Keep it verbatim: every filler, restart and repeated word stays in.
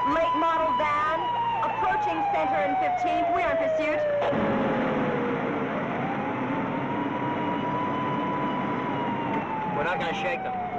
Late model van, approaching center and fifteenth. We are in pursuit. We're not gonna shake them.